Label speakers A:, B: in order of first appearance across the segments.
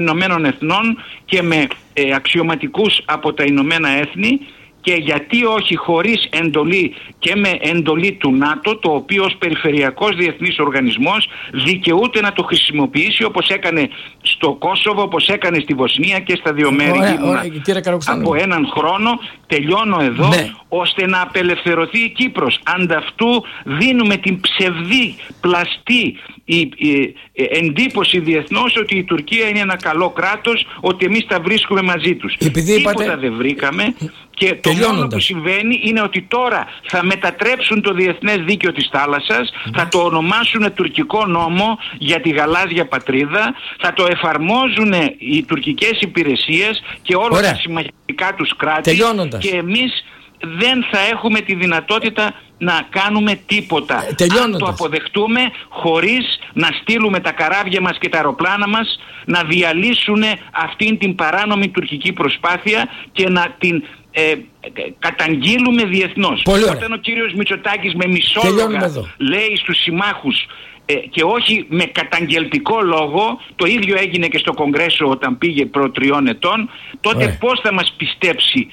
A: Ηνωμένων Εθνών και με αξιωματικούς από τα Ηνωμένα Έθνη, και γιατί όχι χωρίς εντολή και με εντολή του ΝΑΤΟ, το οποίο ως περιφερειακός διεθνής οργανισμός δικαιούται να το χρησιμοποιήσει, όπως έκανε στο Κόσοβο, όπως έκανε στη Βοσνία και στα δύο μέρη. Από έναν χρόνο, τελειώνω εδώ, ναι, ώστε να απελευθερωθεί η Κύπρος. Ανταυτού δίνουμε την ψευδή, πλαστή εντύπωση διεθνώς ότι η Τουρκία είναι ένα καλό κράτος, ότι εμείς τα βρίσκουμε μαζί τους. Τίποτα δεν βρήκαμε. Και το μόνο που συμβαίνει είναι ότι τώρα θα μετατρέψουν το διεθνές δίκαιο της θάλασσας, θα το ονομάσουν τουρκικό νόμο για τη γαλάζια πατρίδα, θα το εφαρμόζουν οι τουρκικές υπηρεσίες και όλα τα συμμαχικά τους κράτη, και εμείς δεν θα έχουμε τη δυνατότητα να κάνουμε τίποτα. Αν το αποδεχτούμε, χωρίς να στείλουμε τα καράβια μας και τα αεροπλάνα μας να διαλύσουν αυτήν την παράνομη τουρκική προσπάθεια και να την καταγγείλουμε διεθνώς. Όταν ο κύριος Μητσοτάκης με μισόλογα λέει στους συμμάχους και όχι με καταγγελτικό λόγο, το ίδιο έγινε και στο Κογκρέσο όταν πήγε προ 3 ετών, τότε πώς θα μας πιστέψει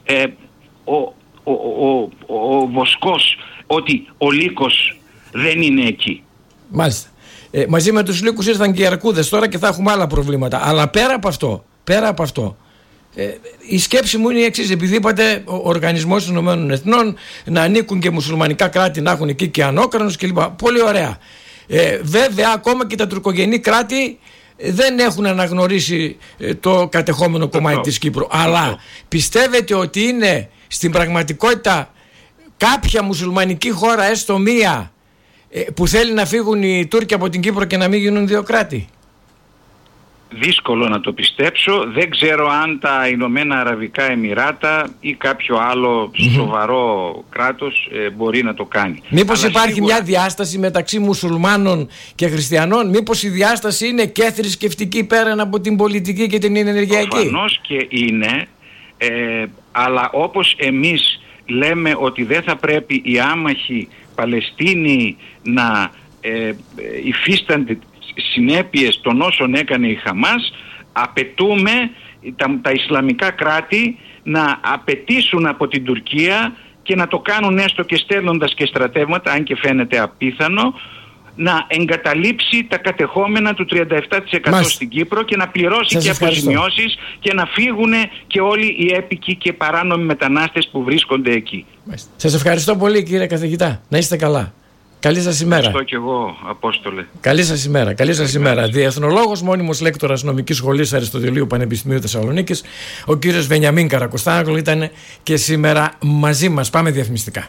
A: ο Βοσκός ότι ο Λύκος δεν είναι εκεί?
B: Μάλιστα. Μαζί με τους Λύκους ήρθαν και οι Αρκούδες τώρα και θα έχουμε άλλα προβλήματα. Αλλά πέρα από αυτό, η σκέψη μου είναι η εξής. Επειδή είπατε ο Οργανισμός των Ηνωμένων Εθνών, να ανήκουν και μουσουλμανικά κράτη, να έχουν εκεί και ανώκρανους κλπ. Πολύ ωραία. Βέβαια ακόμα και τα τουρκογενή κράτη δεν έχουν αναγνωρίσει το κατεχόμενο κομμάτι της Κύπρου. Αλλά πιστεύετε ότι είναι στην πραγματικότητα κάποια μουσουλμανική χώρα, έστω μία, που θέλει να φύγουν οι Τούρκοι από την Κύπρο και να μην γίνουν δύο κράτη?
A: Δύσκολο να το πιστέψω. Δεν ξέρω αν τα Ηνωμένα Αραβικά Εμιράτα ή κάποιο άλλο σοβαρό κράτος μπορεί να το κάνει.
B: Μήπως υπάρχει μια διάσταση μεταξύ μουσουλμάνων και χριστιανών? Μήπως η διάσταση είναι και θρησκευτική πέραν από την πολιτική και την ενεργειακή?
A: Προφανώς και είναι, αλλά όπως εμείς λέμε ότι δεν θα πρέπει οι άμαχοι Παλαιστίνοι να υφίστανται συνέπειες των όσων έκανε η Χαμάς, απαιτούμε τα Ισλαμικά κράτη να απαιτήσουν από την Τουρκία, και να το κάνουν έστω και στέλνοντας και στρατεύματα, αν και φαίνεται απίθανο, να εγκαταλείψει τα κατεχόμενα του 37% στην Κύπρο και να πληρώσει και αποζημιώσεις και να φύγουν και όλοι οι έπικοι και παράνομοι μετανάστες που βρίσκονται εκεί.
B: Σας ευχαριστώ πολύ, κύριε καθηγητά. Να είστε καλά. Καλή σας ημέρα.
A: Ευχαριστώ και εγώ, Απόστολε.
B: Καλή σας ημέρα. Καλή σας ημέρα. Διεθνολόγος, μόνιμος λέκτορας νομικής σχολής Αριστοτελείου Πανεπιστημίου Θεσσαλονίκης, ο κύριος Βενιαμίν Καρακοστάνογλου ήταν και σήμερα μαζί μας. Πάμε διαφημιστικά.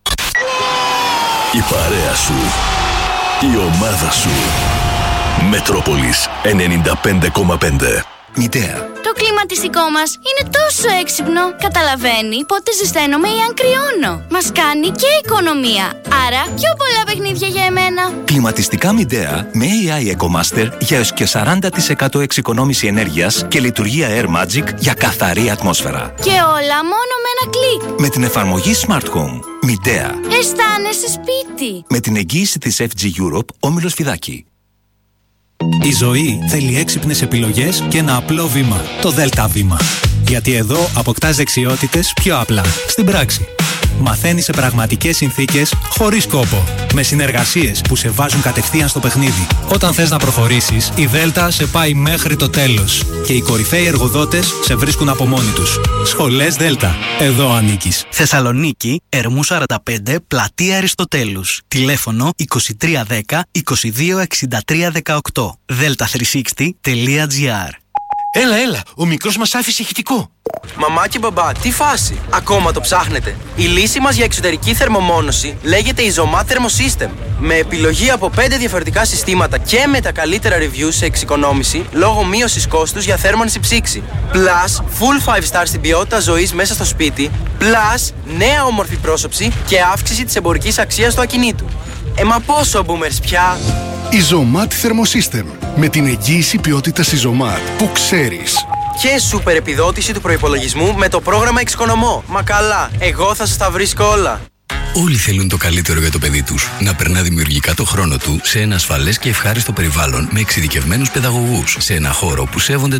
C: Η παρέα σου, η ομάδα σου. Μετρόπολης 95,5. Μητέα.
D: Το κλιματιστικό μας είναι τόσο έξυπνο. Καταλαβαίνει πότε ζεσταίνομαι ή αν κρυώνω. Μας κάνει και οικονομία. Άρα πιο πολλά παιχνίδια για εμένα.
E: Κλιματιστικά Μητέα με AI EcoMaster για έως και 40% εξοικονόμηση ενέργειας και λειτουργία Air Magic για καθαρή ατμόσφαιρα.
D: Και όλα μόνο με ένα κλικ.
E: Με την εφαρμογή Smart Home. Μητέα.
D: Αισθάνεσαι σπίτι.
E: Με την εγγύηση της FG Europe, Όμιλος Φιδάκη.
F: Η ζωή θέλει έξυπνες επιλογές και ένα απλό βήμα. Το Δέλτα Βήμα. Γιατί εδώ αποκτάς δεξιότητες πιο απλά, στην πράξη. Μαθαίνεις σε πραγματικές συνθήκες, χωρίς κόπο. Με συνεργασίες που σε βάζουν κατευθείαν στο παιχνίδι. Όταν θες να προχωρήσεις, η Δέλτα σε πάει μέχρι το τέλος. Και οι κορυφαίοι εργοδότες σε βρίσκουν από μόνοι τους. Σχολές Δέλτα. Εδώ ανήκεις.
G: Θεσσαλονίκη, Ερμού 45, Πλατεία Αριστοτέλους. Τηλέφωνο 2310 2263 18. delta360.gr.
H: Έλα, ο μικρός μας άφησε ηχητικό.
I: Μαμά και μπαμπά, τι φάση? Ακόμα το ψάχνετε? Η λύση μας για εξωτερική θερμομόνωση λέγεται Isomat Thermosystem. Με επιλογή από 5 διαφορετικά συστήματα και με τα καλύτερα reviews σε εξοικονόμηση λόγω μείωσης κόστους για θέρμανση ψήξη. Plus, full 5 star στην ποιότητα ζωής μέσα στο σπίτι. Plus, νέα όμορφη πρόσωψη και αύξηση της εμπορικής αξίας του ακινήτου. Μα πόσο boomers πια?
J: Isomat Thermosystem. Με την εγγύηση ποιότητας Isomat που ξέρεις.
I: Και σούπερ επιδότηση του προϋπολογισμού με το πρόγραμμα Εξοικονομώ. Μα καλά, εγώ θα σας τα βρίσκω όλα.
K: Όλοι θέλουν το καλύτερο για το παιδί τους. Να περνά δημιουργικά το χρόνο του σε ένα ασφαλές και ευχάριστο περιβάλλον με εξειδικευμένους παιδαγωγούς. Σε ένα χώρο που σέβονται